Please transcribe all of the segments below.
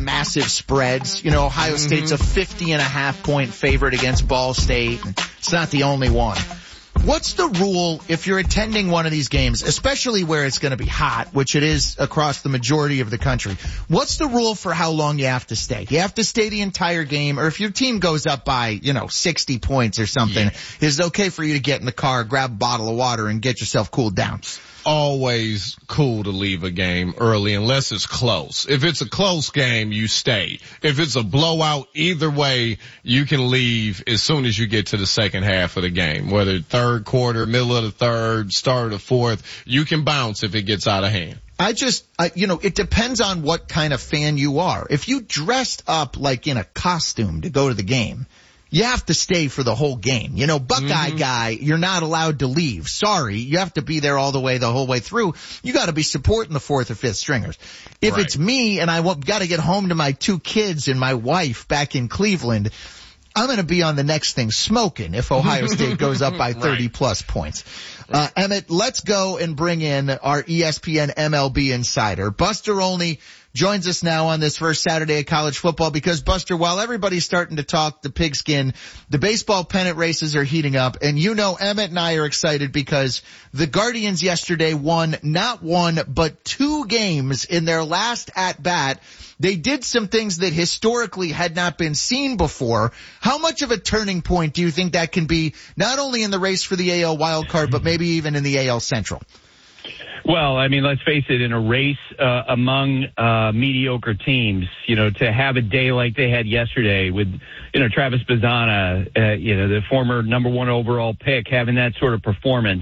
massive spreads. You know, Ohio State's a 50.5-point favorite against Ball State. It's not the only one. What's the rule if you're attending one of these games, especially where it's going to be hot, which it is across the majority of the country? What's the rule for how long you have to stay? You have to stay the entire game, or if your team goes up by, 60 points or something, is it okay for you to get in the car, grab a bottle of water, and get yourself cooled down? Always cool to leave a game early unless it's close. If it's a close game, you stay. If it's a blowout, either way, you can leave as soon as you get to the second half of the game. Whether third quarter, middle of the third, start of the fourth, you can bounce if it gets out of hand. It depends on what kind of fan you are. If you dressed up like in a costume to go to the game, you have to stay for the whole game. Buckeye guy, you're not allowed to leave. Sorry, you have to be there all the whole way through. You got to be supporting the fourth or fifth stringers. If it's me and I got to get home to my 2 kids and my wife back in Cleveland, I'm going to be on the next thing smoking if Ohio State goes up by 30 plus points. Emmett, let's go and bring in our ESPN MLB insider. Buster Olney joins us now on this first Saturday of college football because, Buster, while everybody's starting to talk the pigskin, the baseball pennant races are heating up. And Emmett and I are excited because the Guardians yesterday won not 1 but 2 games in their last at-bat. They did some things that historically had not been seen before. How much of a turning point do you think that can be, not only in the race for the AL wildcard, but maybe even in the AL Central? Well, I mean, let's face it, in a race among mediocre teams, to have a day like they had yesterday with, Travis Bazzana, the former number 1 overall pick, having that sort of performance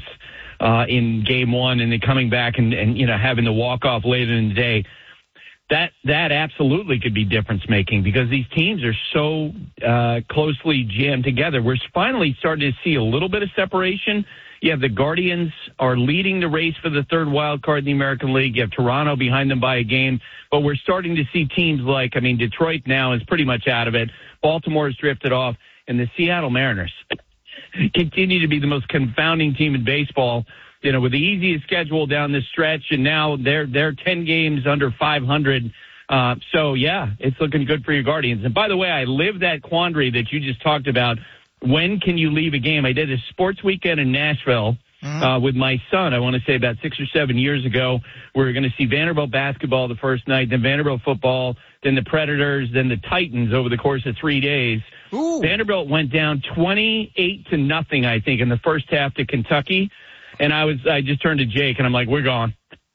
in game 1 and then coming back and having the walk-off later in the day, that absolutely could be difference-making because these teams are so closely jammed together. We're finally starting to see a little bit of separation. You have the Guardians are leading the race for the third wild card in the American League. You have Toronto behind them by a game. But we're starting to see teams like, Detroit now is pretty much out of it. Baltimore has drifted off. And the Seattle Mariners continue to be the most confounding team in baseball, with the easiest schedule down this stretch. And now they're 10 games under 500. So, yeah, it's looking good for your Guardians. And by the way, I live that quandary that you just talked about. When can you leave a game? I did a sports weekend in Nashville with my son, I want to say about 6 or 7 years ago. We were going to see Vanderbilt basketball the first night, then Vanderbilt football, then the Predators, then the Titans over the course of 3 days. Ooh. Vanderbilt went down 28-0, I think, in the first half to Kentucky. And I just turned to Jake, and I'm like, we're gone.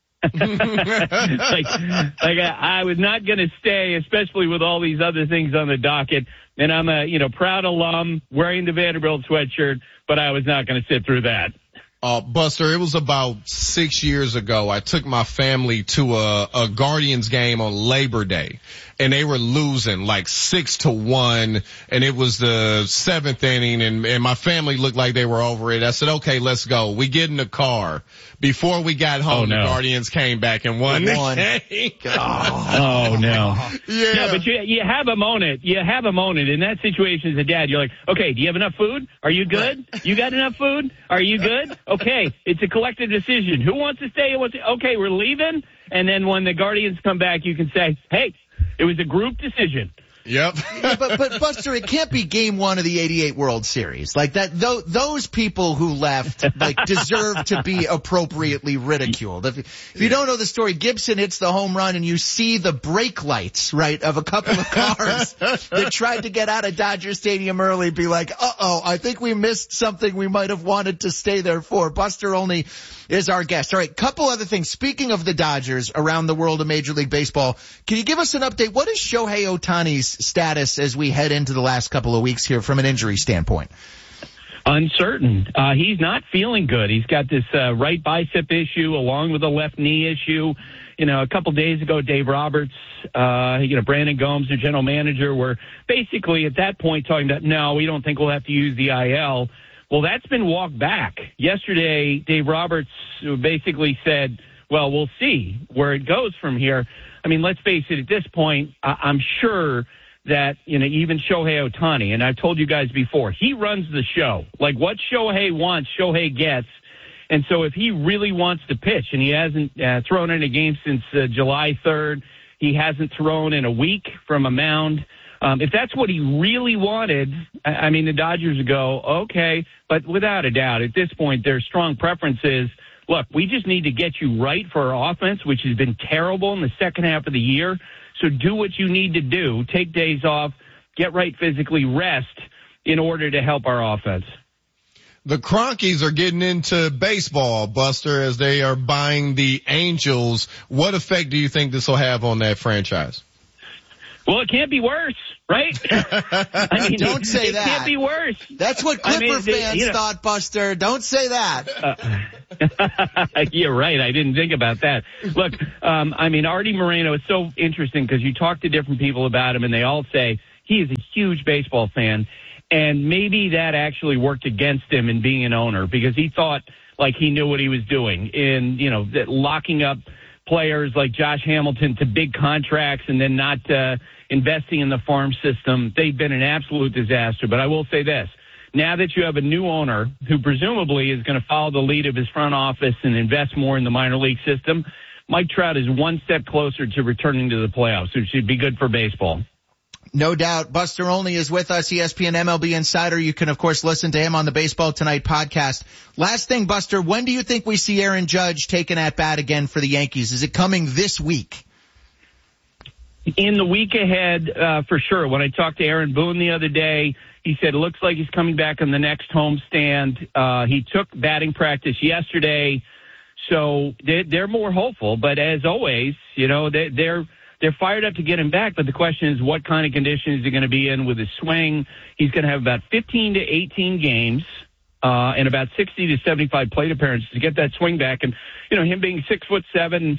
I was not going to stay, especially with all these other things on the docket. And I'm a, proud alum wearing the Vanderbilt sweatshirt, but I was not going to sit through that. Buster, it was about 6 years ago. I took my family to a Guardians game on Labor Day, and they were losing like 6-1, and it was the 7th inning, and my family looked like they were over it. I said, okay, let's go. We get in the car. Before we got home, the Guardians came back and won the game. Oh, no. Yeah. No, but you have a moment. You have a moment. In that situation as a dad, you're like, okay, do you have enough food? Are you good? You got enough food? Are you good? Okay, it's a collective decision. Who wants to stay? Okay, we're leaving. And then when the Guardians come back, you can say, hey, it was a group decision. Yep. but Buster, it can't be game 1 of the 88 World Series. Like that, those people who left, deserve to be appropriately ridiculed. If you don't know the story, Gibson hits the home run and you see the brake lights, of a couple of cars that tried to get out of Dodger Stadium early be like, I think we missed something we might have wanted to stay there for. Buster Olney is our guest. All right, couple other things. Speaking of the Dodgers around the world of Major League Baseball, can you give us an update? What is Shohei Ohtani's status as we head into the last couple of weeks here from an injury standpoint? Uncertain. He's not feeling good. He's got this right bicep issue along with a left knee issue. A couple days ago, Dave Roberts, Brandon Gomes, their general manager, were basically at that point talking about, no, we don't think we'll have to use the IL. Well, that's been walked back. Yesterday, Dave Roberts basically said, well, we'll see where it goes from here. I mean, let's face it, at this point, I'm sure that, even Shohei Ohtani, and I've told you guys before, he runs the show. Like what Shohei wants, Shohei gets. And so if he really wants to pitch, and he hasn't thrown in a game since July 3rd, He hasn't thrown in a week from a mound. If that's what he really wanted, I mean, the Dodgers would go, okay, but without a doubt, at this point, their strong preference is, look, we just need to get you right for our offense, which has been terrible in the second half of the year. So do what you need to do. Take days off, get right physically, rest in order to help our offense. The Cronkies are getting into baseball, Buster, as they are buying the Angels. What effect do you think this will have on that franchise? Well, it can't be worse, right? I mean, don't say that. It can't be worse. That's what Clipper fans thought, Buster. Don't say that. You're right. I didn't think about that. Look, I mean, Artie Moreno is so interesting because you talk to different people about him, and they all say he is a huge baseball fan. And maybe that actually worked against him in being an owner because he thought like he knew what he was doing in, locking up players like Josh Hamilton to big contracts and then not investing in the farm system. They've been an absolute disaster. But I will say this. Now that you have a new owner who presumably is going to follow the lead of his front office and invest more in the minor league system, Mike Trout is one step closer to returning to the playoffs, which should be good for baseball. No doubt. Buster Olney is with us, ESPN MLB Insider. You can, of course, listen to him on the Baseball Tonight podcast. Last thing, Buster, when do you think we see Aaron Judge taking at bat again for the Yankees? Is it coming this week? In the week ahead, for sure. When I talked to Aaron Boone the other day, he said it looks like he's coming back on the next homestand. He took batting practice yesterday, so they're more hopeful. But as always, they're fired up to get him back, but the question is what kind of condition is he going to be in with his swing? He's going to have about 15 to 18 games and about 60 to 75 plate appearances to get that swing back. And, him being 6'7",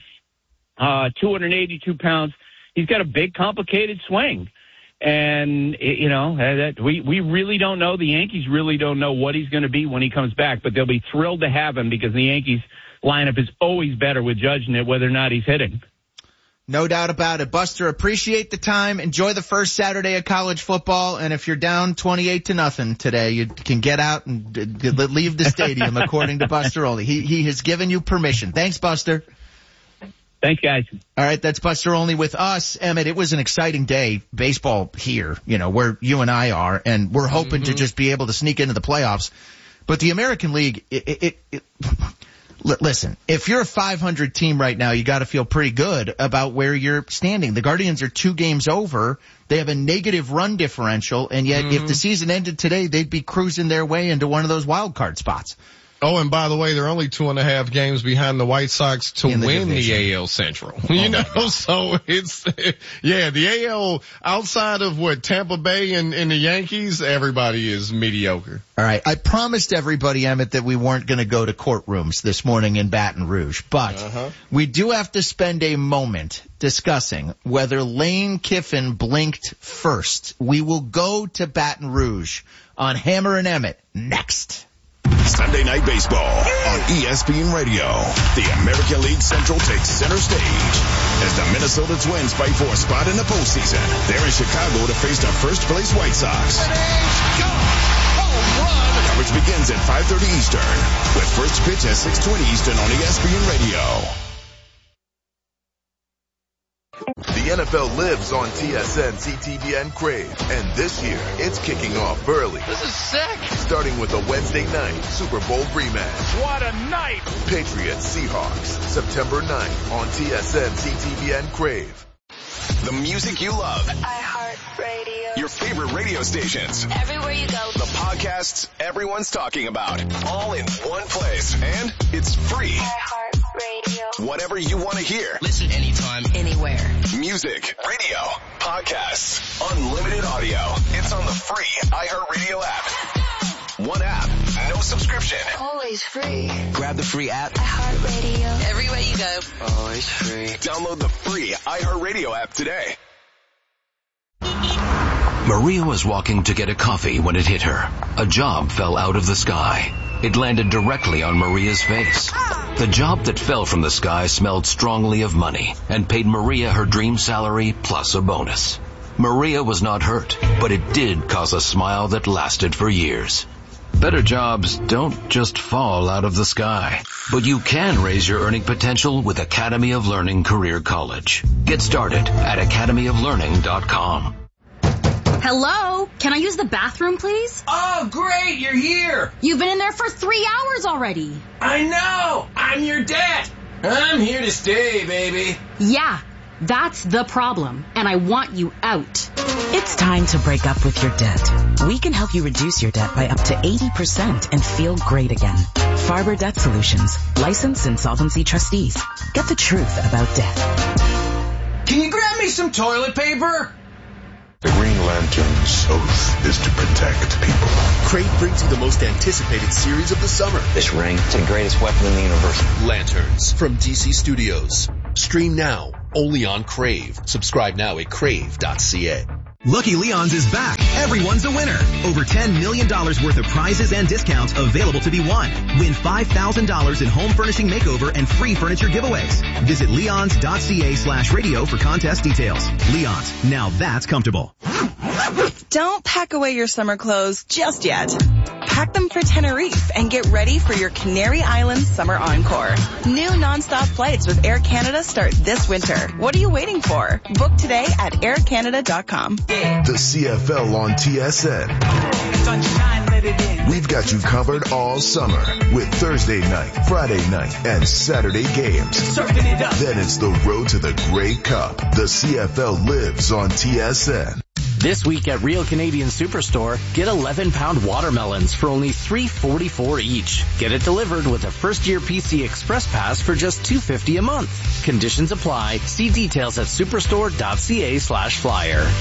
282 pounds, he's got a big, complicated swing. And, we really don't know. The Yankees really don't know what he's going to be when he comes back, but they'll be thrilled to have him because the Yankees lineup is always better with Judge in it, whether or not he's hitting. No doubt about it. Buster, appreciate the time. Enjoy the first Saturday of college football. And if you're down 28-0 today, you can get out and leave the stadium, according to Buster Olney. He has given you permission. Thanks, Buster. Thanks, guys. All right, that's Buster Olney with us. Emmett, it was an exciting day, baseball here, where you and I are, and we're hoping to just be able to sneak into the playoffs. But the American League, listen, if you're a 500 team right now, you got to feel pretty good about where you're standing. The Guardians are 2 games over. They have a negative run differential, and yet if the season ended today, they'd be cruising their way into one of those wild card spots. Oh, and by the way, they're only 2.5 games behind the White Sox to win the AL Central. So it's, the AL outside of Tampa Bay and the Yankees, everybody is mediocre. All right. I promised everybody, Emmett, that we weren't going to go to courtrooms this morning in Baton Rouge, but we do have to spend a moment discussing whether Lane Kiffin blinked first. We will go to Baton Rouge on Hammer and Emmett next. Sunday Night Baseball on ESPN Radio. The American League Central takes center stage as the Minnesota Twins fight for a spot in the postseason. They're in Chicago to face the first-place White Sox. Coverage begins at 5:30 Eastern with first pitch at 6:20 Eastern on ESPN Radio. The NFL lives on TSN, CTVN, Crave, and this year it's kicking off early. This is sick. Starting with a Wednesday night Super Bowl rematch. What a night! Patriots Seahawks, September 9th on TSN, CTVN, Crave. The music you love. iHeartRadio. Your favorite radio stations. Everywhere you go. The podcasts everyone's talking about. All in one place. And it's free. iHeartRadio. Whatever you want to hear. Listen anytime, anywhere. Music, radio, podcasts, unlimited audio. It's on the free iHeartRadio app. One app, no subscription. Always free. grab the free app. iHeartRadio. Everywhere you go. Always free. Download the free iHeartRadio app today. Maria was walking to get a coffee when it hit her. A job fell out of the sky. It landed directly on Maria's face. The job that fell from the sky smelled strongly of money and paid Maria her dream salary plus a bonus. Maria was not hurt, but it did cause a smile that lasted for years. Better jobs don't just fall out of the sky, but you can raise your earning potential with Academy of Learning Career College. Get started at academyoflearning.com. Hello? Can I use the bathroom, please? Oh, great, you're here. You've been in there for 3 hours already. I know. I'm your dad. I'm here to stay, baby. Yeah, that's the problem, and I want you out. It's time to break up with your debt. We can help you reduce your debt by up to 80% and feel great again. Farber Debt Solutions, licensed insolvency trustees. Get the truth about debt. Can you grab me some toilet paper? The Green Lantern's oath is to protect people. Crave brings you the most anticipated series of the summer. This ring, it's the greatest weapon in the universe. Lanterns from DC Studios. Stream now, only on Crave. Subscribe now at crave.ca. Lucky Leon's is back. Everyone's a winner. Over $10 million worth of prizes and discounts available to be won. Win $5,000 in home furnishing makeover and free furniture giveaways. Visit leons.ca/radio for contest details. Leon's, now that's comfortable. Don't pack away your summer clothes just yet. Pack them for Tenerife and get ready for your Canary Islands Summer Encore. New nonstop flights with Air Canada start this winter. What are you waiting for? Book today at aircanada.com. The CFL on TSN. We've got you covered all summer with Thursday night, Friday night, and Saturday games. Then it's the road to the Grey Cup. The CFL lives on TSN. This week at Real Canadian Superstore, get 11-pound watermelons for only $3.44 each. Get it delivered with a first-year PC Express Pass for just $2.50 a month. Conditions apply. See details at superstore.ca/flyer.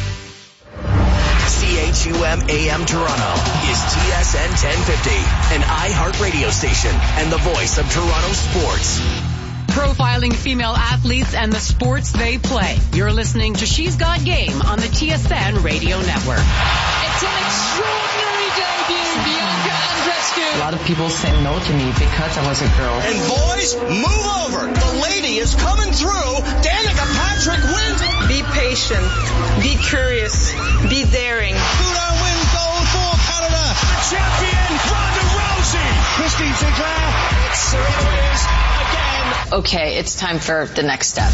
CHUM AM Toronto is TSN 1050, an iHeartRadio station and the voice of Toronto sports. Profiling female athletes and the sports they play. You're listening to She's Got Game on the TSN Radio Network. It's an extraordinary debut, Bianca Andreescu. A lot of people say no to me because I was a girl. And boys, move over. The lady is coming through. Danica Patrick wins. Be patient. Be curious. Be daring. Gouda wins gold for Canada. The champion, Ronda Rousey. Christine Sinclair. It's Serena Williams again. Okay, it's time for the next step.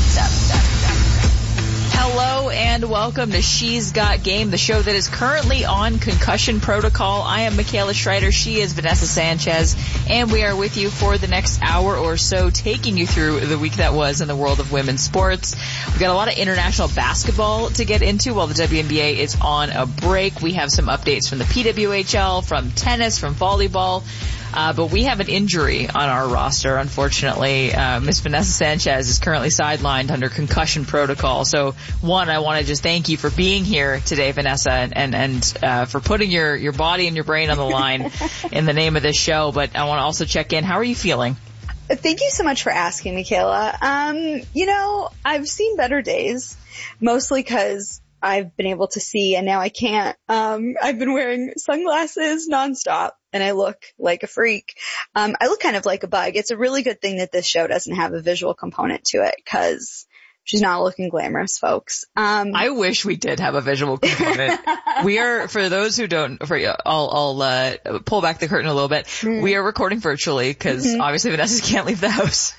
Hello and welcome to She's Got Game, the show that is currently on concussion protocol. I am Michaela Schreider. She is Vanessa Sanchez, and we are with you for the next hour or so, taking you through the week that was in the world of women's sports. We've got a lot of international basketball to get into while the WNBA is on a break. We have some updates from the PWHL, from tennis, from volleyball. But we have an injury on our roster, unfortunately. Miss Vanessa Sanchez is currently sidelined under concussion protocol. So, one, I want to just thank you for being here today, Vanessa, and for putting your body and your brain on the line in the name of this show. But I want to also check in. How are you feeling? Thank you so much for asking, Michaela. I've seen better days, mostly because I've been able to see and now I can't. I've been wearing sunglasses nonstop and I look like a freak. I look kind of like a bug. It's a really good thing that this show doesn't have a visual component to it because she's not looking glamorous, folks. I wish we did have a visual component. We are, for those who don't, I'll pull back the curtain a little bit. We are recording virtually because obviously Vanessa can't leave the house.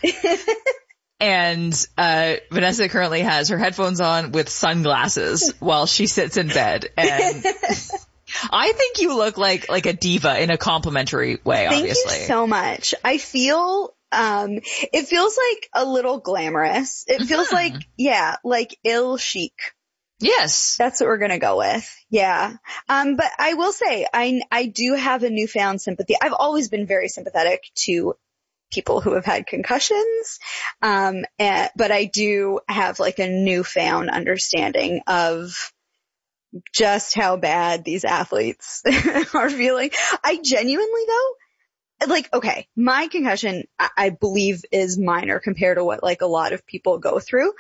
And Vanessa currently has her headphones on with sunglasses while she sits in bed. And I think you look like a diva in a complimentary way, obviously. Thank you so much. I feel it feels like a little glamorous. It feels like ill chic. Yes. That's what we're going to go with. Yeah. But I will say I do have a newfound sympathy. I've always been very sympathetic to people who have had concussions. But I do have like a newfound understanding of just how bad these athletes are feeling. I genuinely though, okay, my concussion, I believe is minor compared to what a lot of people go through.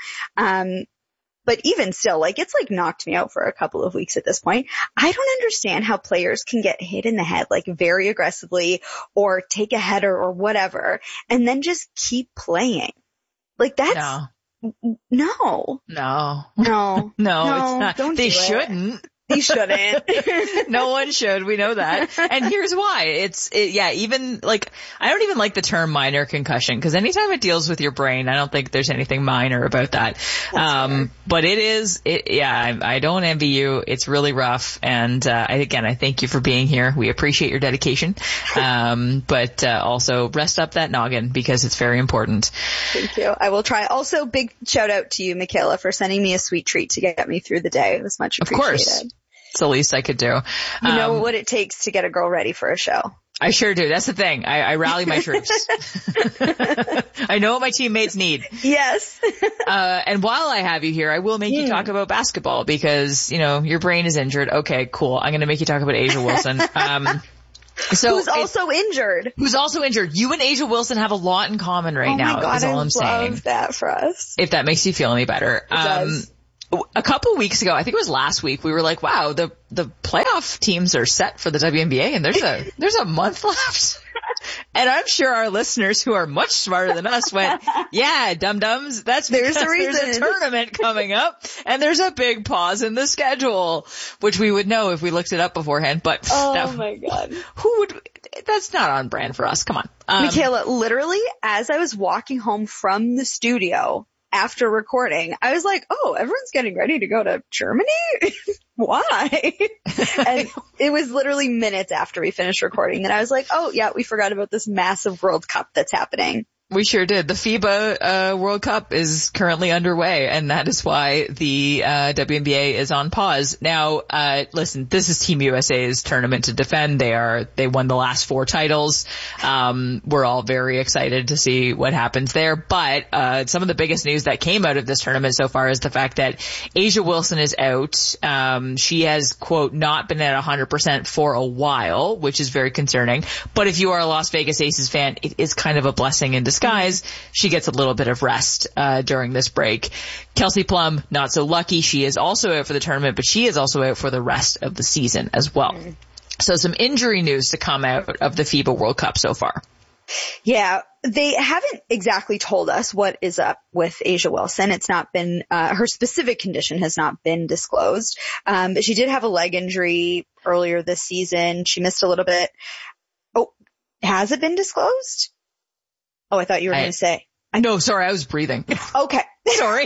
But even still, it's knocked me out for a couple of weeks at this point. I don't understand how players can get hit in the head, very aggressively or take a header or whatever and then just keep playing. That's, no. No, it's not. Don't they do shouldn't. You shouldn't. No one should. We know that. And here's why. Even like, I don't even like the term minor concussion because anytime it deals with your brain, I don't think there's anything minor about that. But I don't envy you. It's really rough. And, I thank you for being here. We appreciate your dedication. But also rest up that noggin because it's very important. Thank you. I will try. Also, big shout out to you, Michaela, for sending me a sweet treat to get me through the day. It was much appreciated. Of course. It's the least I could do. You know what it takes to get a girl ready for a show. I sure do. That's the thing. I rally my troops. I know what my teammates need. Yes. And while I have you here, I will make you talk about basketball because, your brain is injured. Okay, cool. I'm going to make you talk about A'ja Wilson. Who's also injured. You and A'ja Wilson have a lot in common right now. Oh my God, is all I'm saying. I love that for us. If that makes you feel any better. It does. A couple weeks ago, I think it was last week, we were like, wow, the playoff teams are set for the WNBA and there's a month left. And I'm sure our listeners who are much smarter than us went, yeah, dum-dums, that's because there's a tournament coming up and there's a big pause in the schedule, which we would know if we looked it up beforehand. But my God. That's not on brand for us. Come on. Michaela, literally, as I was walking home from the studio, after recording, I was like, oh, everyone's getting ready to go to Germany? Why? And it was literally minutes after we finished recording that I was like, oh yeah, we forgot about this massive World Cup that's happening. We sure did. The FIBA World Cup is currently underway, and that is why the WNBA is on pause. Now, listen, this is Team USA's tournament to defend. They won the last 4 titles. We're all very excited to see what happens there. But some of the biggest news that came out of this tournament so far is the fact that A'ja Wilson is out. She has, quote, not been at 100% for a while, which is very concerning. But if you are a Las Vegas Aces fan, it is kind of a blessing in disguise. She gets a little bit of rest during this break. Kelsey Plum, not so lucky. She is also out for the tournament, but she is also out for the rest of the season as well. So some injury news to come out of the FIBA World Cup so far. Yeah, they haven't exactly told us what is up with A'ja Wilson. It's not been, her specific condition has not been disclosed. But she did have a leg injury earlier this season. She missed a little bit. Oh, has it been disclosed? Oh, I thought you were going to say. No, sorry, I was breathing. Okay. Sorry.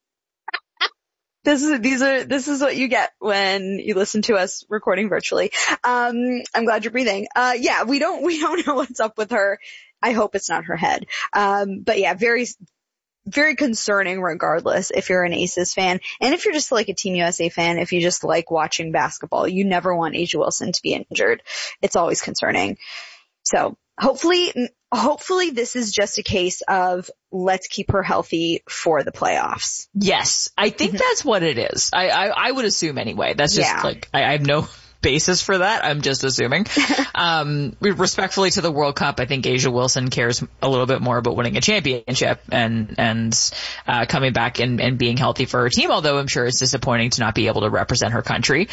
This is what you get when you listen to us recording virtually. I'm glad you're breathing. Yeah, we don't know what's up with her. I hope it's not her head. But yeah, very, very concerning regardless if you're an Aces fan. And if you're just like a Team USA fan, if you just like watching basketball, you never want A'ja Wilson to be injured. It's always concerning. So hopefully this is just a case of let's keep her healthy for the playoffs. Yes, I think that's what it is. I would assume anyway. That's just I have no basis for that. I'm just assuming. Respectfully to the World Cup, I think A'ja Wilson cares a little bit more about winning a championship and coming back and being healthy for her team, although I'm sure it's disappointing to not be able to represent her country.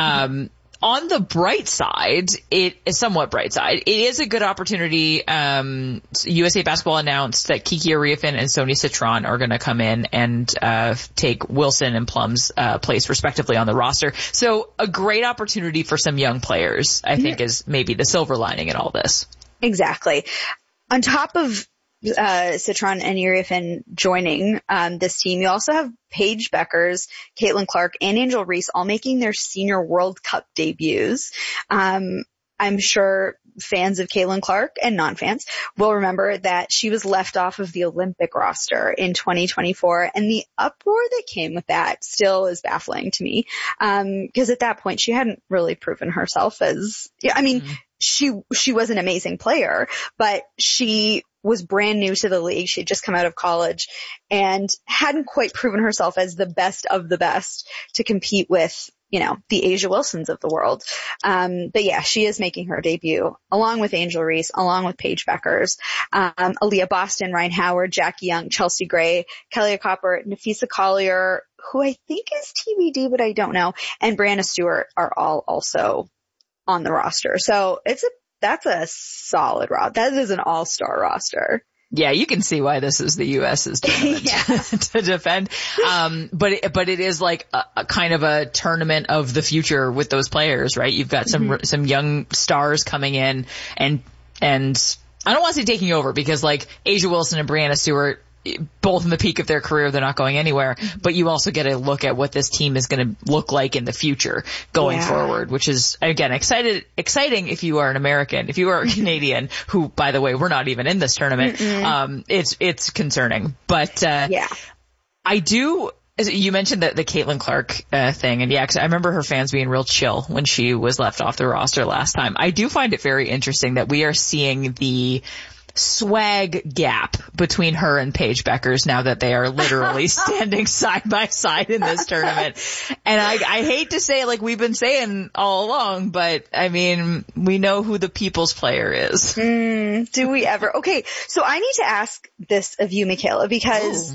On the bright side, it is somewhat bright side. It is a good opportunity. USA Basketball announced that Kiki Ariafin and Sonia Citron are going to come in and take Wilson and Plum's place respectively on the roster. So a great opportunity for some young players, I think, is maybe the silver lining in all this. Exactly. On top of Citron and Ariafin joining this team, you also have Paige Beckers, Caitlin Clark, and Angel Reese all making their senior World Cup debuts. I'm sure fans of Caitlin Clark and non-fans will remember that she was left off of the Olympic roster in 2024, and the uproar that came with that still is baffling to me. Because at that point she hadn't really proven herself as, she was an amazing player, but she was brand new to the league. She'd just come out of college and hadn't quite proven herself as the best of the best to compete with, the A'ja Wilsons of the world. But yeah, she is making her debut along with Angel Reese, along with Paige Beckers, Aaliyah Boston, Ryan Howard, Jackie Young, Chelsea Gray, Kelly Copper, Nafisa Collier, who I think is TBD, but I don't know, and Brianna Stewart are all also on the roster. So that's a solid roster. That is an all-star roster. Yeah, you can see why this is the U.S.'s tournament to defend. But it is like a kind of a tournament of the future with those players, right? You've got some young stars coming in and I don't want to say taking over because like A'ja Wilson and Breanna Stewart, both in the peak of their career, they're not going anywhere, but you also get a look at what this team is going to look like in the future going forward, which is, again, exciting if you are an American. If you are a Canadian, who, by the way, we're not even in this tournament, it's concerning. But, I do, you mentioned the Caitlin Clark thing, and 'cause I remember her fans being real chill when she was left off the roster last time. I do find it very interesting that we are seeing the swag gap between her and Paige Beckers now that they are literally standing side by side in this tournament. And I hate to say, like we've been saying all along, but I mean, we know who the people's player is. Do we ever? Okay, so I need to ask this of you, Michaela, because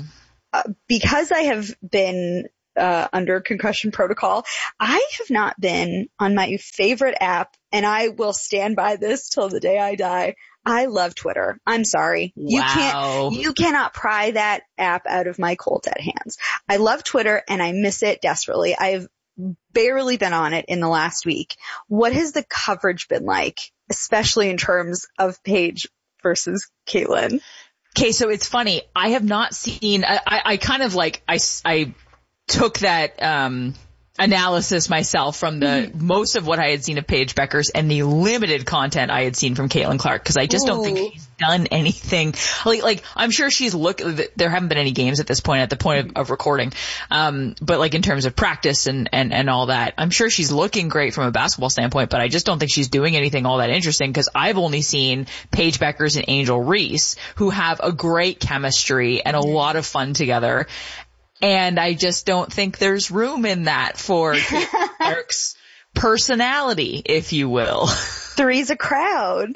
I have been under concussion protocol, I have not been on my favorite app, and I will stand by this till the day I die. I love Twitter. I'm sorry. Wow. You cannot pry that app out of my cold dead hands. I love Twitter and I miss it desperately. I've barely been on it in the last week. What has the coverage been like, especially in terms of Paige versus Caitlin? Okay, so it's funny. I have not seen, I kind of like, I took that, analysis myself from the most of what I had seen of Paige Beckers and the limited content I had seen from Caitlin Clark, because I just don't think she's done anything. Like I'm sure she's there haven't been any games at this point, at the point of recording. But like in terms of practice and all that, I'm sure she's looking great from a basketball standpoint, but I just don't think she's doing anything all that interesting, because I've only seen Paige Beckers and Angel Reese, who have a great chemistry and a lot of fun together. And I just don't think there's room in that for Clark's personality, if you will. Three's a crowd.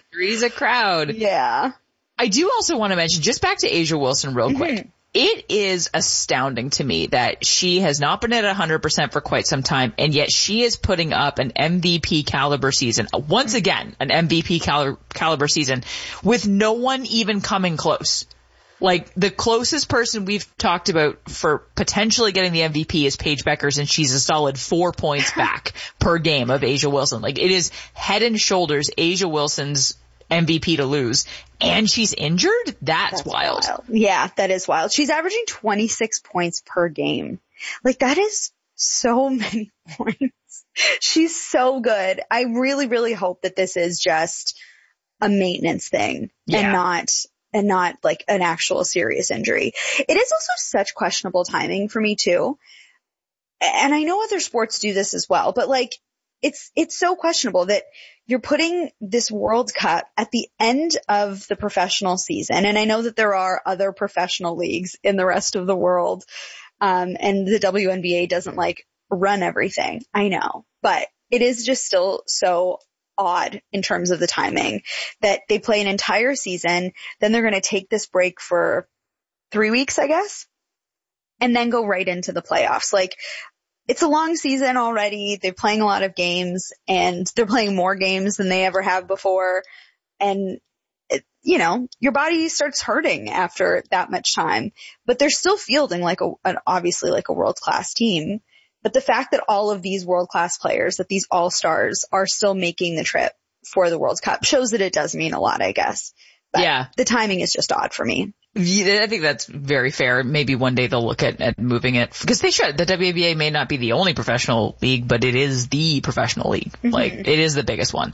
Yeah. I do also want to mention, just back to A'ja Wilson real quick. It is astounding to me that she has not been at 100% for quite some time, and yet she is putting up an MVP caliber season. Once again, an MVP caliber season with no one even coming close. Like, the closest person we've talked about for potentially getting the MVP is Paige Beckers, and she's a solid 4 points back per game of A'ja Wilson. Like, it is head and shoulders A'ja Wilson's MVP to lose. And she's injured? That's wild. Yeah, that is wild. She's averaging 26 points per game. Like, that is so many points. She's so good. I really, really hope that this is just a maintenance thing and not like an actual serious injury. It is also such questionable timing for me too. And I know other sports do this as well, but like it's so questionable that you're putting this World Cup at the end of the professional season. And I know that there are other professional leagues in the rest of the world. And the WNBA doesn't like run everything. I know, but it is just still so odd in terms of the timing that they play an entire season, then they're going to take this break for 3 weeks, I guess, and then go right into the playoffs. Like, it's a long season already. They're playing a lot of games, and they're playing more games than they ever have before. And, your body starts hurting after that much time, but they're still fielding like obviously like a world-class team. But the fact that all of these world-class players, that these all-stars are still making the trip for the World Cup shows that it does mean a lot, I guess. But yeah. The timing is just odd for me. Yeah, I think that's very fair. Maybe one day they'll look at moving it, because they should. The WNBA may not be the only professional league, but it is the professional league. Mm-hmm. Like, it is the biggest one.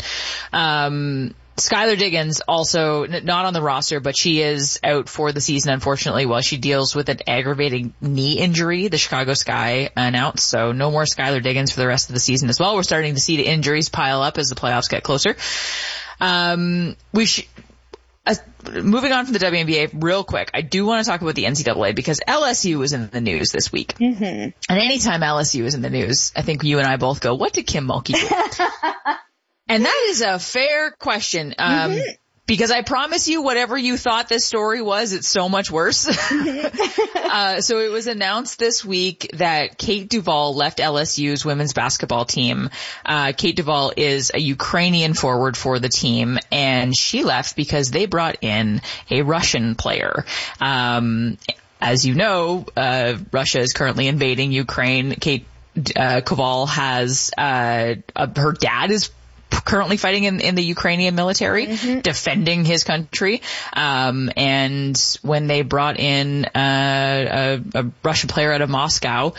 Skylar Diggins also not on the roster, but she is out for the season, unfortunately, while she deals with an aggravating knee injury, the Chicago Sky announced. So no more Skylar Diggins for the rest of the season as well. We're starting to see the injuries pile up as the playoffs get closer. Moving on from the WNBA real quick, I do want to talk about the NCAA, because LSU was in the news this week. Mm-hmm. And anytime LSU is in the news, I think you and I both go, what did Kim Mulkey do? And that is a fair question. Because I promise you, whatever you thought this story was, it's so much worse. So it was announced this week that Kate Duvall left LSU's women's basketball team. Kate Duvall is a Ukrainian forward for the team, and she left because they brought in a Russian player. As you know, Russia is currently invading Ukraine. Kate Koval has her dad is currently fighting in the Ukrainian military, defending his country. And when they brought in a Russian player out of Moscow,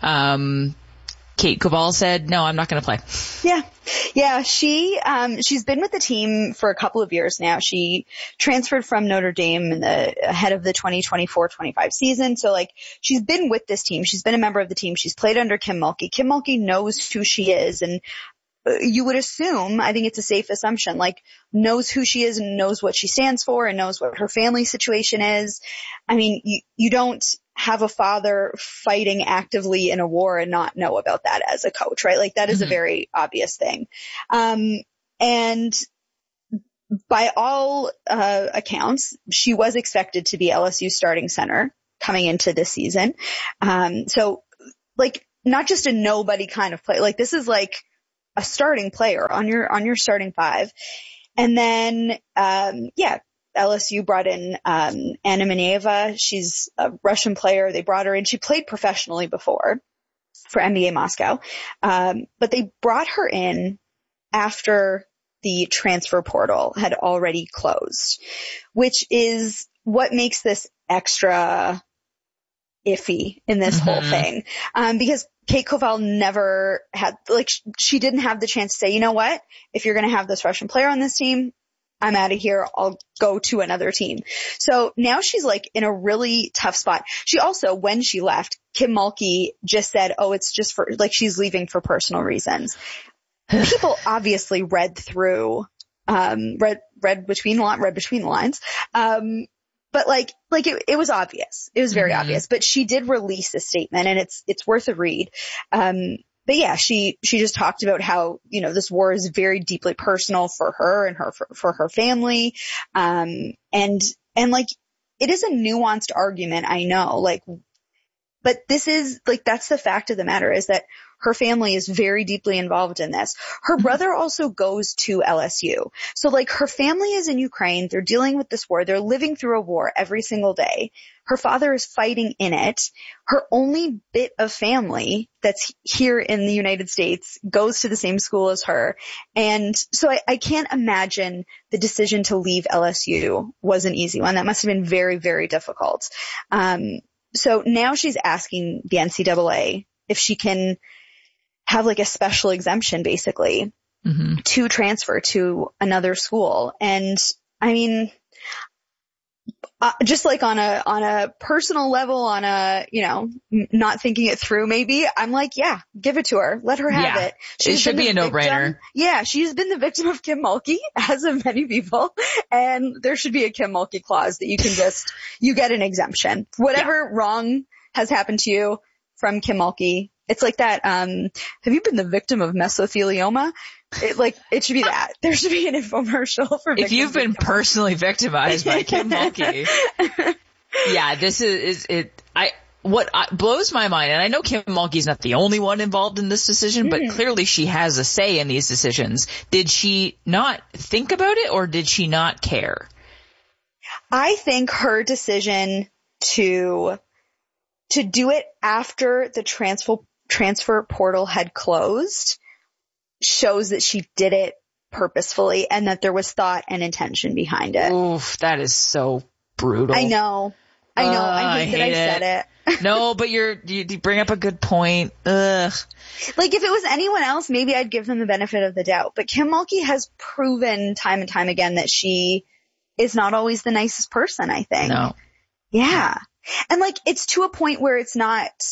Kate Koval said, "No, I'm not going to play." Yeah. She's been with the team for a couple of years now. She transferred from Notre Dame ahead of the 2024-25 season. So she's been with this team. She's been a member of the team. She's played under Kim Mulkey. Kim Mulkey knows who she is, and you would assume, I think it's a safe assumption, knows who she is and knows what she stands for and knows what her family situation is. I mean, you don't have a father fighting actively in a war and not know about that as a coach, right? That is a very obvious thing. And by all accounts, she was expected to be LSU's starting center coming into this season. So not just a nobody kind of play. This is a starting player on your starting five. And then, LSU brought in, Anna Mineva. She's a Russian player. They brought her in. She played professionally before for NBA Moscow. But they brought her in after the transfer portal had already closed, which is what makes this extra iffy in this whole thing. Because Kate Koval never had, she didn't have the chance to say, you know what, if you're going to have this Russian player on this team, I'm out of here. I'll go to another team. So now she's in a really tough spot. She also, when she left, Kim Mulkey just said, oh, it's just for, she's leaving for personal reasons. People obviously read through, read between the lines. But it was obvious. It was very obvious, but she did release a statement, and it's worth a read. But yeah, she just talked about how, this war is very deeply personal for her and for her family. And it is a nuanced argument, I know, but this is that's the fact of the matter, is that her family is very deeply involved in this. Her brother also goes to LSU. So her family is in Ukraine. They're dealing with this war. They're living through a war every single day. Her father is fighting in it. Her only bit of family that's here in the United States goes to the same school as her. And so I can't imagine the decision to leave LSU was an easy one. That must have been very, very difficult. So now she's asking the NCAA if she can have a special exemption basically to transfer to another school. And I mean, just on a personal level, on a, not thinking it through maybe, I'm yeah, give it to her. Let her have it. It should be a no-brainer. Yeah, she's been the victim of Kim Mulkey, as of many people, and there should be a Kim Mulkey clause that you can you get an exemption. Whatever wrong has happened to you from Kim Mulkey, it's that, have you been the victim of mesothelioma? It should be that. There should be an infomercial for if you've been personally victimized by Kim Mulkey. Yeah, this is it. What blows my mind, and I know Kim Mulkey's not the only one involved in this decision, but clearly she has a say in these decisions. Did she not think about it, or did she not care? I think her decision to do it after the transfer portal had closed shows that she did it purposefully and that there was thought and intention behind it. Oof, that is so brutal. I know. I hate that I said it. No, but you bring up a good point. Ugh. If it was anyone else, maybe I'd give them the benefit of the doubt. But Kim Mulkey has proven time and time again that she is not always the nicest person, I think. No. Yeah. And it's to a point where it's not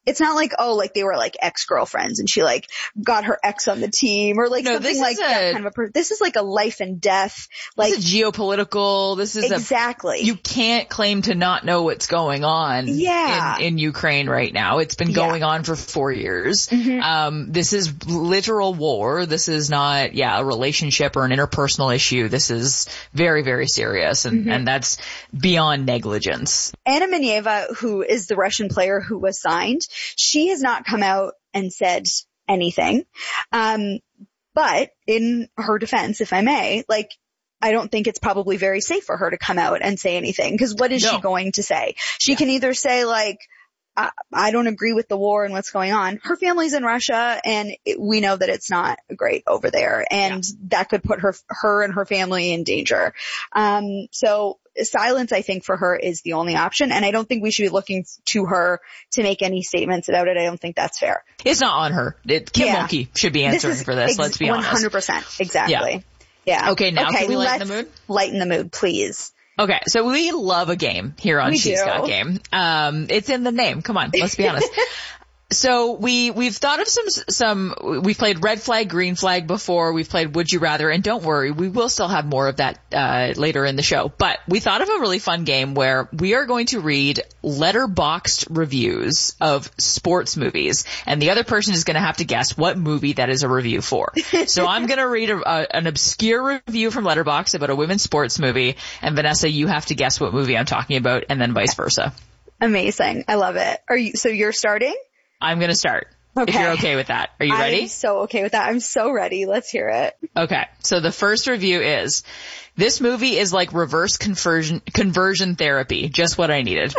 it's not like, oh, like they were like ex-girlfriends and she like got her ex on the team or like something like that kind of this is like a life and death. Like this is geopolitical. This is exactly. You can't claim to not know what's going on in Ukraine right now. It's been going on for 4 years. Mm-hmm. This is literal war. This is not, a relationship or an interpersonal issue. This is very, very serious and that's beyond negligence. Anna Minieva, who is the Russian player who was signed, she has not come out and said anything. But in her defense, if I may, like, I don't think it's probably very safe for her to come out and say anything. Because what is she going to say? She can either say, like, I don't agree with the war and what's going on. Her family's in Russia, and we know that it's not great over there, and that could put her and her family in danger. So silence, I think, for her is the only option, and I don't think we should be looking to her to make any statements about it. I don't think that's fair. It's not on her. Kim Mulkey should be answering for this. Let's be honest. 100%. Exactly. Yeah. Okay, now can we lighten the mood? Lighten the mood, please. Okay, so we love a game here on She's Got Game. It's in the name. Come on, let's be honest. So we've thought of we've played red flag, green flag before. We've played would you rather, and don't worry, we will still have more of that later in the show. But we thought of a really fun game where we are going to read letterboxed reviews of sports movies, and the other person is going to have to guess what movie that is a review for. So I'm going to read an obscure review from Letterboxd about a women's sports movie, and Vanessa, you have to guess what movie I'm talking about, and then vice versa. Amazing. I love it. So you're starting? I'm going to start. Okay. If you're okay with that. Are you ready? I'm so okay with that. I'm so ready. Let's hear it. Okay. So the first review is, this movie is like reverse conversion therapy. Just what I needed.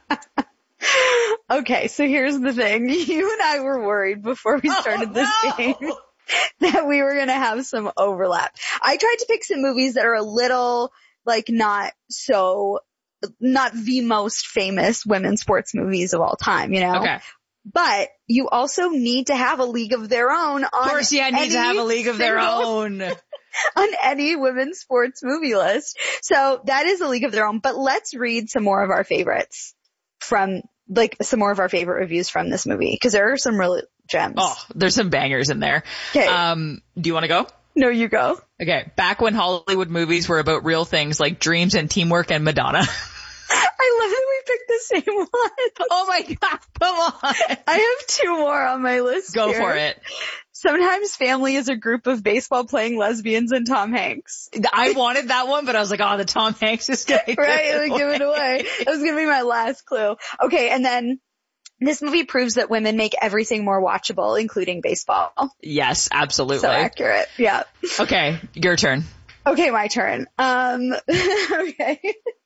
Okay. So here's the thing. You and I were worried before we started this game that we were going to have some overlap. I tried to pick some movies that are a little like not the most famous women's sports movies of all time, you know? Okay. But you also need to have a league of their own. Of course, I need to have a league of their own. On any women's sports movie list. So that is a league of their own. But let's read some more of our favorites some more of our favorite reviews from this movie. Because there are some real gems. Oh, there's some bangers in there. Okay. Do you want to go? No, you go. Okay. Back when Hollywood movies were about real things like dreams and teamwork and Madonna. I love that we picked the same one. Oh my God, come on. I have two more on my list. Go for it. Sometimes Family is a group of baseball playing lesbians and Tom Hanks. I wanted that one, but I was like, the Tom Hanks is going to give it away. That was going to be my last clue. Okay, and then this movie proves that women make everything more watchable, including baseball. Yes, absolutely. So accurate. Yeah. Okay, your turn. Okay, my turn. Okay.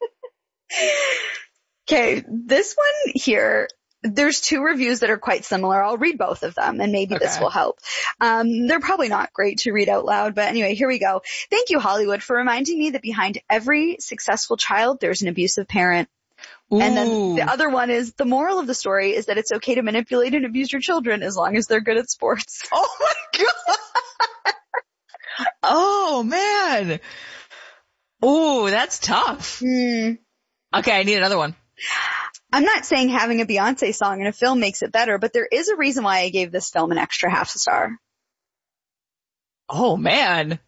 Okay, this one here, there's two reviews that are quite similar. I'll read both of them and maybe this will help. They're probably not great to read out loud, but anyway, here we go. Thank you, Hollywood, for reminding me that behind every successful child, there's an abusive parent. Ooh. And then the other one is, the moral of the story is that it's okay to manipulate and abuse your children as long as they're good at sports. Oh my God! Oh man! Ooh, that's tough. Okay, I need another one. I'm not saying having a Beyonce song in a film makes it better, but there is a reason why I gave this film an extra half a star. Oh, man.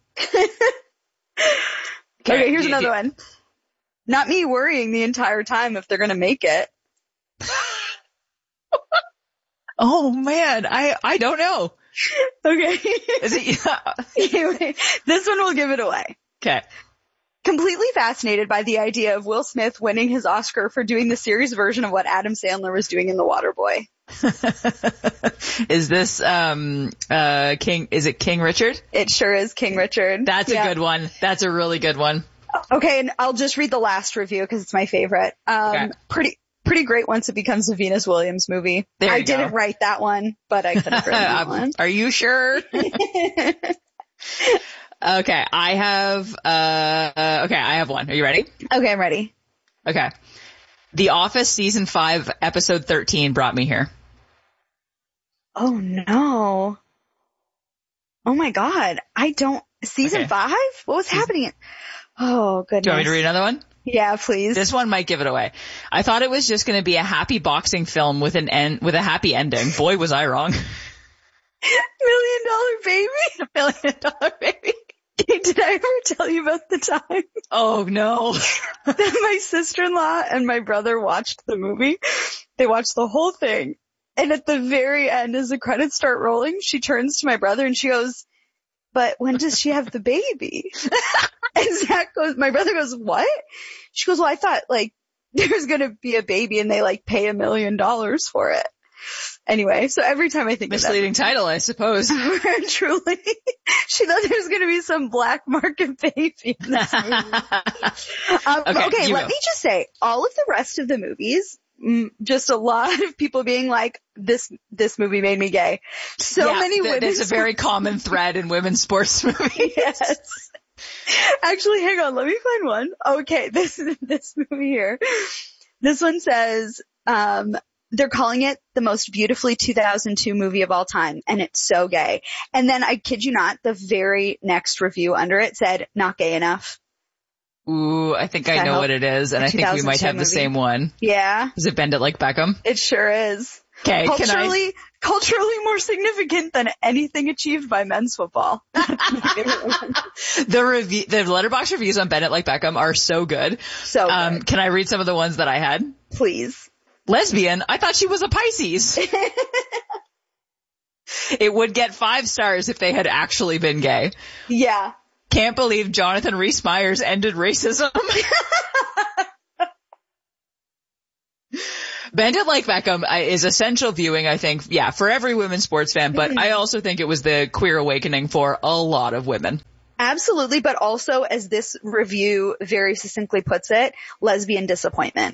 Okay, here's another one. Not me worrying the entire time if they're going to make it. Oh, man. I don't know. Okay. Is it? Anyway, this one will give it away. Okay. Completely fascinated by the idea of Will Smith winning his Oscar for doing the series version of what Adam Sandler was doing in The Waterboy. Is this King? Is it King Richard? It sure is King Richard. That's a good one. That's a really good one. Okay, and I'll just read the last review because it's my favorite. Okay. Pretty great once it becomes a Venus Williams movie. I didn't write that one, but I could have written that one. Are you sure? Okay, I have one. Are you ready? Okay, I'm ready. Okay. The Office Season 5, Episode 13 brought me here. Oh, no. Oh, my God. Season 5? What was happening? Oh, goodness. Do you want me to read another one? Yeah, please. This one might give it away. I thought it was just going to be a happy boxing film with a happy ending. Boy, was I wrong. $1 million baby. $1 million baby. Did I ever tell you about the time? Oh no. That my sister-in-law and my brother watched the movie. They watched the whole thing. And at the very end, as the credits start rolling, she turns to my brother and she goes, but when does she have the baby? And my brother goes, what? She goes, well, I thought like there's going to be a baby and they like pay $1 million for it. Anyway, so every time I think misleading of that, title, I suppose. Truly. She thought there's going to be some black market baby in this movie. Okay, let me just say, all of the rest of the movies, just a lot of people being like, this movie made me gay. So many women. There's a very common thread in women's sports movies. Yes. Actually, hang on, let me find one. Okay, this movie here. This one says, they're calling it the most beautifully 2002 movie of all time, and it's so gay. And then, I kid you not, the very next review under it said, not gay enough. Ooh, I think I know what it is, and I think we might have the same one. Yeah. Is it Bend It Like Beckham? It sure is. Okay, culturally more significant than anything achieved by men's football. The Letterboxd reviews on Bend It Like Beckham are so good. So good. Can I read some of the ones that I had? Please. Lesbian, I thought she was a Pisces. It would get 5 stars if they had actually been gay. Yeah. Can't believe Jonathan Rhys-Meyers ended racism. Bend It Like Beckham is essential viewing, I think, for every women's sports fan, but I also think it was the queer awakening for a lot of women. Absolutely, but also, as this review very succinctly puts it, lesbian disappointment.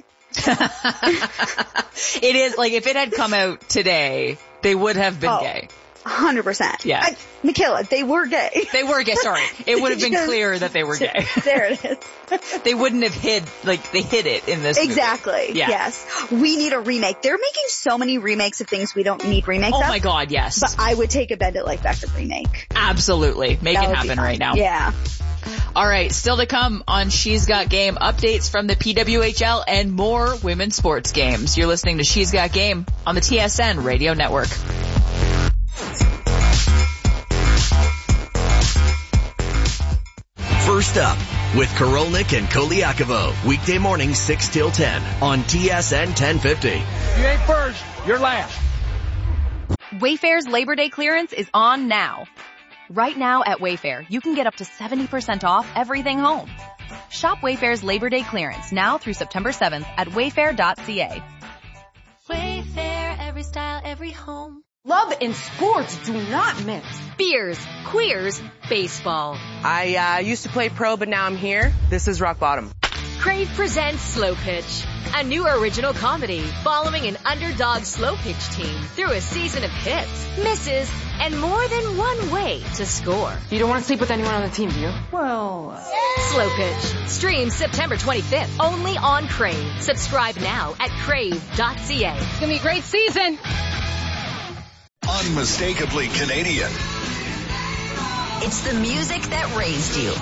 It is, like, if it had come out today, they would have been gay. 100%. Yeah. Michaela, they were gay. They were gay, sorry. It would have been clear that they were gay. There it is. They wouldn't have hid it in this Exactly. movie. Yeah. Yes. We need a remake. They're making so many remakes of things we don't need remakes of. Oh my god, yes. But I would take a Bend It Like Beckham remake. Absolutely. Make it happen right now. Yeah. All right, still to come on She's Got Game, updates from the PWHL and more women's sports games. You're listening to She's Got Game on the TSN Radio Network. First Up with Korolnik and Koliakovo. Weekday morning 6 till 10 on TSN 1050. You ain't first, you're last. Wayfair's Labor Day clearance is on now. Right now at Wayfair, you can get up to 70% off everything home. Shop Wayfair's Labor Day clearance now through September 7th at wayfair.ca. Wayfair, every style, every home. Love and sports do not mix. Beers, queers, baseball. I used to play pro, but now I'm here. This is rock bottom. Crave presents Slow Pitch, a new original comedy following an underdog slow pitch team through a season of hits, misses, and more than one way to score. You don't want to sleep with anyone on the team, do you? Well, Slow Pitch. Stream September 25th only on Crave. Subscribe now at crave.ca. It's gonna be a great season. Unmistakably Canadian. It's the music that raised you.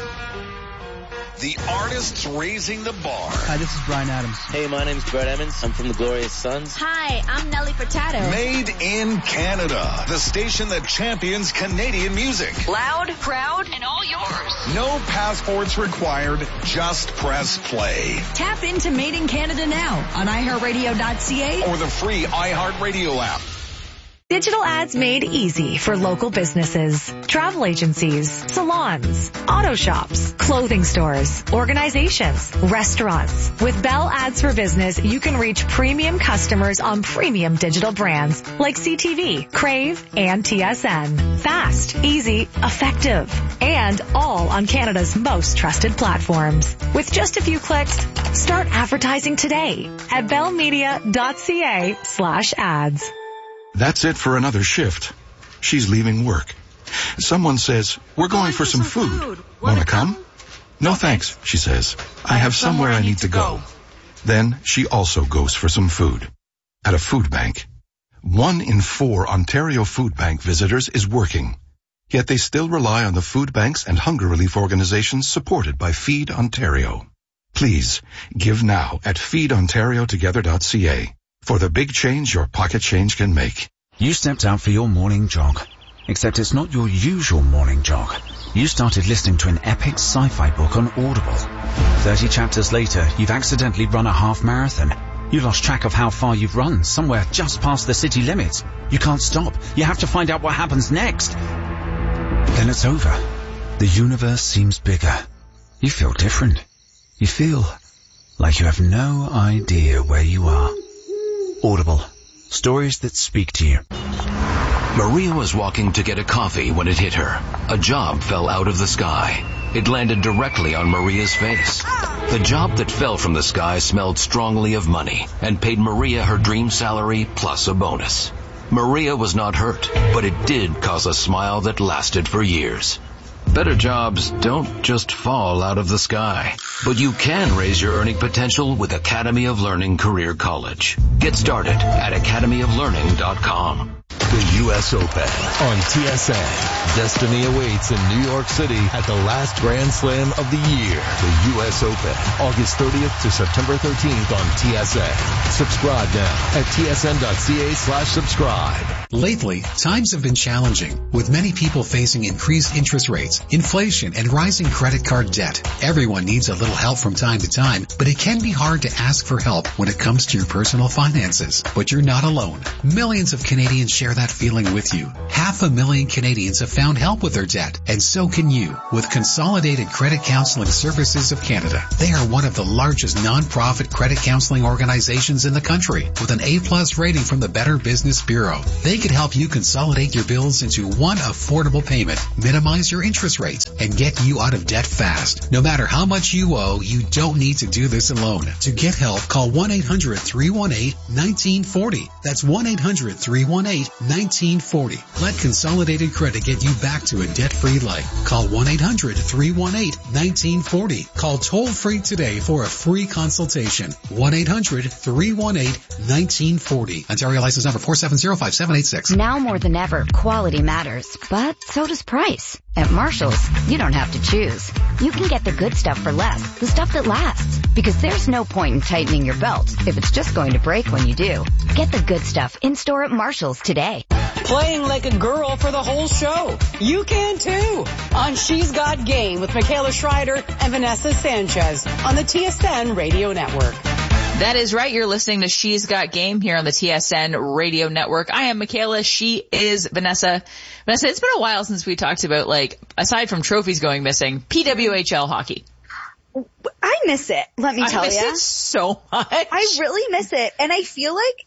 The artists raising the bar. Hi, this is Bryan Adams. Hey, my name's Brett Emmons. I'm from the Glorious Sons. Hi, I'm Nelly Furtado. Made in Canada. The station that champions Canadian music. Loud, proud, and all yours. No passports required. Just press play. Tap into Made in Canada now on iHeartRadio.ca or the free iHeartRadio app. Digital ads made easy for local businesses, travel agencies, salons, auto shops, clothing stores, organizations, restaurants. With Bell Ads for Business, you can reach premium customers on premium digital brands like CTV, Crave, and TSN. Fast, easy, effective, and all on Canada's most trusted platforms. With just a few clicks, start advertising today at bellmedia.ca/ads. That's it for another shift. She's leaving work. Someone says, we're going for some food. Wanna come? No thanks, she says. I have somewhere I need to go. Then she also goes for some food. At a food bank. 1 in 4 Ontario Food Bank visitors is working. Yet they still rely on the food banks and hunger relief organizations supported by Feed Ontario. Please, give now at feedontariotogether.ca for the big change your pocket change can make. You stepped out for your morning jog, except it's not your usual morning jog. You started listening to an epic sci-fi book on Audible. 30 chapters later, you've accidentally run a half marathon. You lost track of how far you've run, somewhere just past the city limits. You can't stop. You have to find out what happens next. Then it's over. The universe seems bigger. You feel different. You feel like you have no idea where you are. Audible. Stories that speak to you. Maria was walking to get a coffee when it hit her. A job fell out of the sky. It landed directly on Maria's face. The job that fell from the sky smelled strongly of money and paid Maria her dream salary plus a bonus. Maria was not hurt, but it did cause a smile that lasted for years. Better jobs don't just fall out of the sky, but you can raise your earning potential with Academy of Learning Career College. Get started at academyoflearning.com. The U.S. Open on TSN. Destiny awaits in New York City at the last Grand Slam of the year. The U.S. Open, August 30th to September 13th on TSN. Subscribe now at tsn.ca/subscribe. Lately, times have been challenging, with many people facing increased interest rates, inflation, and rising credit card debt. Everyone needs a little help from time to time, but it can be hard to ask for help when it comes to your personal finances. But you're not alone. Millions of Canadians share that feeling with you. 500,000 Canadians have found help with their debt, and so can you with Consolidated Credit Counseling Services of Canada. They are one of the largest non-profit credit counseling organizations in the country, with an A+ rating from the Better Business Bureau. They could help you consolidate your bills into one affordable payment, minimize your interest rates, and get you out of debt fast. No matter how much you owe, you don't need to do this alone. To get help, call 1-800-318-1940. That's 1-800-318-1940. Let Consolidated Credit get you back to a debt-free life. Call 1-800-318-1940. Call toll-free today for a free consultation. 1-800-318-1940. Ontario license number 4705786. Now more than ever, quality matters, but so does price. At Marshall's, you don't have to choose. You can get the good stuff for less, the stuff that lasts. Because there's no point in tightening your belt if it's just going to break when you do. Get the good stuff in-store at Marshall's today. Playing like a girl for the whole show. You can too. On She's Got Game with Michaela Schreider and Vanessa Sanchez on the TSN Radio Network. That is right. You're listening to She's Got Game here on the TSN Radio Network. I am Michaela. She is Vanessa. Vanessa, it's been a while since we talked about, like, aside from trophies going missing, PWHL hockey. I miss it, let me tell you. I miss it so much. I really miss it. And I feel like,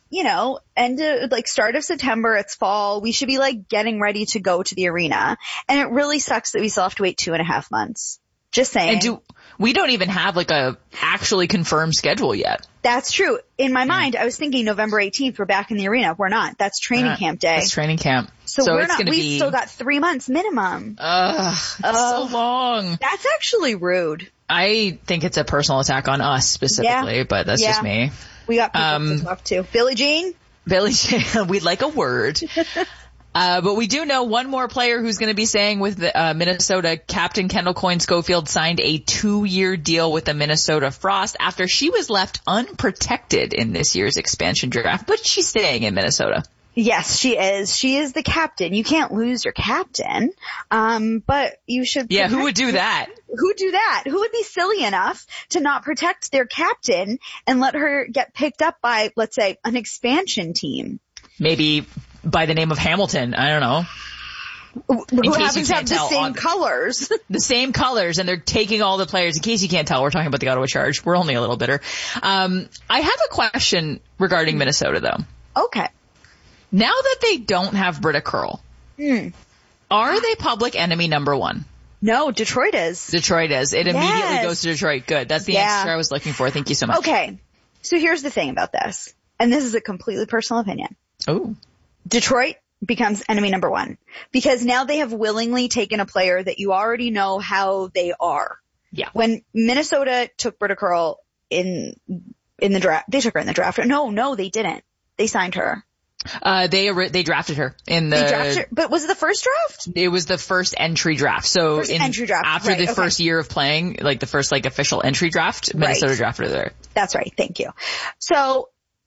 start of September, it's fall. We should be, getting ready to go to the arena. And it really sucks that we still have to wait 2.5 months. Just saying. And we don't even have, a actually confirmed schedule yet. That's true. In my mind, I was thinking November 18th, we're back in the arena. We're not. That's training camp day. That's training camp. So we're not, we've still got 3 months minimum. That's so long. That's actually rude. I think it's a personal attack on us specifically, but that's just me. We got people to talk to. Billie Jean, we'd like a word. But we do know one more player who's going to be staying with Minnesota. Captain Kendall Coyne-Schofield signed a 2-year deal with the Minnesota Frost after she was left unprotected in this year's expansion draft, but she's staying in Minnesota. Yes, she is. She is the captain. You can't lose your captain. But you should. Yeah, who would do that? Who'd do that? Who would be silly enough to not protect their captain and let her get picked up by, let's say, an expansion team? Maybe by the name of Hamilton. I don't know. Who happens to have the same colors. The same colors, and they're taking all the players. In case you can't tell, we're talking about the Ottawa Charge. We're only a little bitter. I have a question regarding Minnesota, though. Okay. Now that they don't have Britta Curl, are they public enemy number one? No, Detroit is. Detroit is. It immediately goes to Detroit. Good. That's the answer I was looking for. Thank you so much. Okay. So here's the thing about this, and this is a completely personal opinion. Oh. Detroit becomes enemy number one because now they have willingly taken a player that you already know how they are. Yeah. When Minnesota took Britta Curl in the draft, they took her in the draft. No, they didn't. They signed her. They drafted her in the. They drafted her, but was it the first draft? It was the first entry draft. So entry draft. After the first year of playing, like the first like official entry draft, Minnesota drafted her there. That's right. Thank you. So,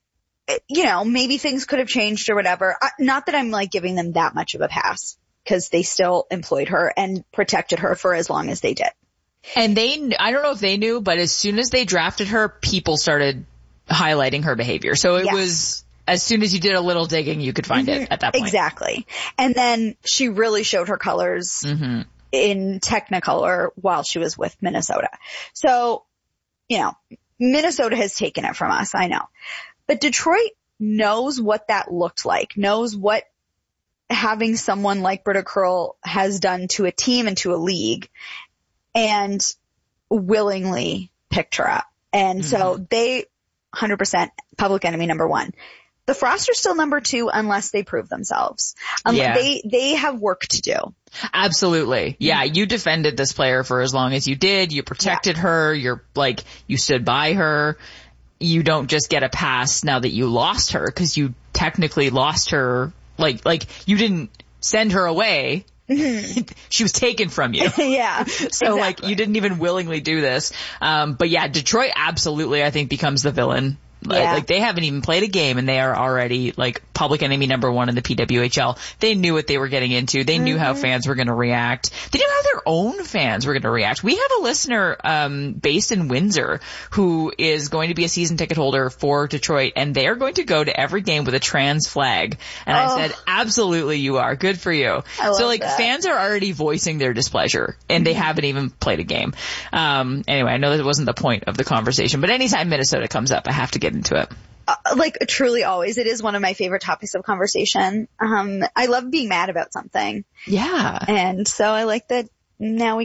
maybe things could have changed or whatever. Not that I'm like giving them that much of a pass, because they still employed her and protected her for as long as they did. And I don't know if they knew, but as soon as they drafted her, people started highlighting her behavior. So it was, as soon as you did a little digging, you could find it at that point. Exactly. And then she really showed her colors in Technicolor while she was with Minnesota. So, Minnesota has taken it from us, I know. But Detroit knows what that looked like, knows what having someone like Britta Curl has done to a team and to a league, and willingly picked her up. And so they 100% public enemy number one. The Frost are still number two unless they prove themselves. They have work to do. Absolutely. Yeah, you defended this player for as long as you did. You protected her. You stood by her. You don't just get a pass now that you lost her, because you technically lost her. Like you didn't send her away. She was taken from you. Yeah. So exactly. You didn't even willingly do this. But yeah, Detroit absolutely, I think, becomes the villain. Like they haven't even played a game and they are already like public enemy number one in the PWHL. They knew what they were getting into. They knew how fans were going to react. They knew how their own fans were going to react. We have a listener based in Windsor who is going to be a season ticket holder for Detroit, and they are going to go to every game with a trans flag. And I said, absolutely you are. Good for you. So that. Fans are already voicing their displeasure, and they haven't even played a game. Anyway, I know that wasn't the point of the conversation, but anytime Minnesota comes up, I have to get into it. Truly always. It is one of my favorite topics of conversation. I love being mad about something. Yeah. And so I like that now we